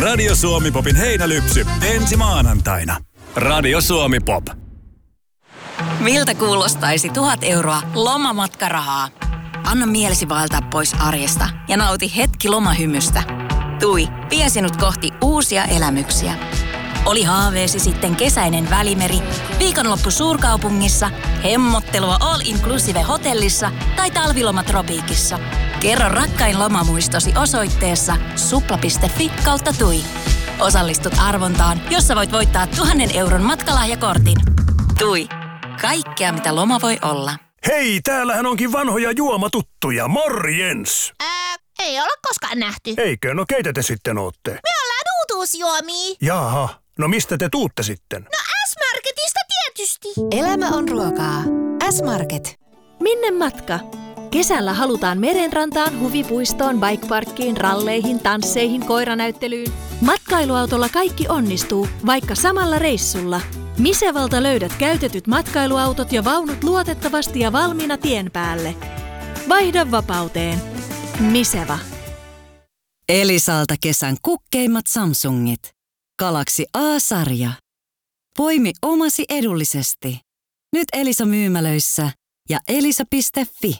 Radio Suomi Popin heinälypsy ensi maanantaina. Radio Suomi Pop. Miltä kuulostaisi 1 000 euroa lomamatkarahaa? Anna mielesi vaeltaa pois arjesta ja nauti hetki lomahymystä. TUI vie sinut kohti uusia elämyksiä. Oli haaveesi sitten kesäinen Välimeri, viikonloppu suurkaupungissa, hemmottelua all-inclusive hotellissa tai talviloma tropiikissa. Kerro rakkain lomamuistosi osoitteessa supla.fi/TUI. Osallistut arvontaan, jossa voit voittaa 1 000 euron matkalahjakortin. TUI. Kaikkea mitä loma voi olla. Hei, täällähän onkin vanhoja juomatuttuja. Morjens! Ei olla koskaan nähty. Eikö? No keitä te sitten ootte? Me ollaan uutuusjuomia. Jaha, no mistä te tuutte sitten? No S-Marketista tietysti. Elämä on ruokaa. S-Market. Minne matka? Kesällä halutaan merenrantaan, huvipuistoon, bikeparkkiin, ralleihin, tansseihin, koiranäyttelyyn. Matkailuautolla kaikki onnistuu, vaikka samalla reissulla. Misevalta löydät käytetyt matkailuautot ja vaunut luotettavasti ja valmiina tien päälle. Vaihda vapauteen. Miseva. Elisalta kesän kukkeimmat Samsungit. Galaxy A-sarja. Poimi omasi edullisesti. Nyt Elisa-myymälöissä ja elisa.fi.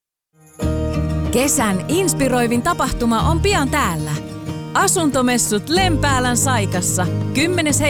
Kesän inspiroivin tapahtuma on pian täällä. Asuntomessut Lempäälän Saikassa 10.